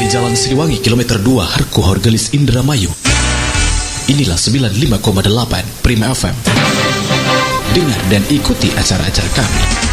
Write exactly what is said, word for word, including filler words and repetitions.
Di Jalan Siliwangi, kilometer dua, Harku Horgelis, Indramayu. Inilah sembilan puluh lima koma delapan Prima F M. Dengar dan ikuti acara-acara kami.